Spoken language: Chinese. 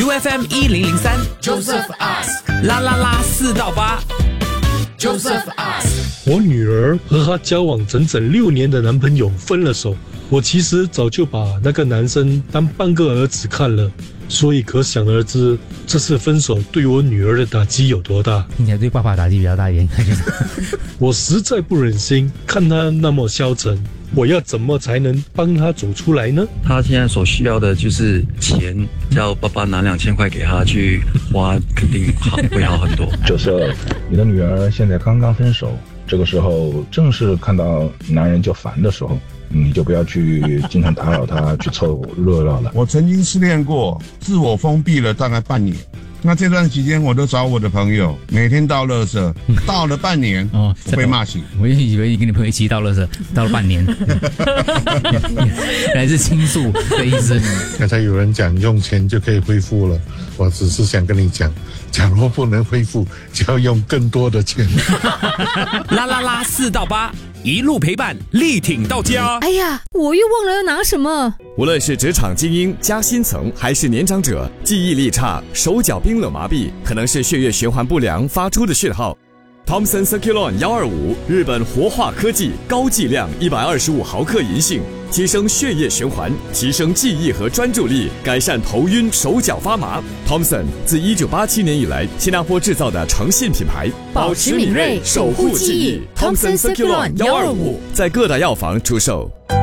，UFM 1003 Joseph Ask 啦啦啦4到8 Joseph Ask。 我女儿和她交往整整6年的男朋友分了手，我其实早就把那个男生当半个儿子看了，所以可想而知这次分手对我女儿的打击有多大。 应该对爸爸打击比较大一点。 我实在不忍心看她那么消沉，我要怎么才能帮她走出来呢？ 他现在所需要的就是钱，叫爸爸拿2000块给他去花，肯定会好很多。 就是你的女儿现在刚刚分手，这个时候正是看到男人就烦的时候，你就不要去经常打扰她去凑热闹了。 我曾经失恋过，自我封闭了大概半年。那这段期间，我都找我的朋友，每天倒垃圾，倒了半年被骂醒。 我以为你跟你朋友一起倒垃圾，倒了半年，原来是倾诉的意思。 刚才有人讲用钱就可以恢复了，我只是想跟你讲，假如不能恢复，就要用更多的钱。 啦啦啦4到8，一路陪伴，力挺到家。 哎呀，我又忘了要拿什么。 无论是职场精英、加薪层，还是年长者，记忆力差、手脚冰冷麻痹，可能是血液循环不良发出的讯号。Thompson Circulon 125，日本活化科技，高剂量125毫克银杏，提升血液循环，提升记忆和专注力，改善头晕、手脚发麻。Thompson 自1987年以来，新加坡制造的诚信品牌， 保持敏锐，守护记忆。Thompson Circulon 125， 在各大药房出售。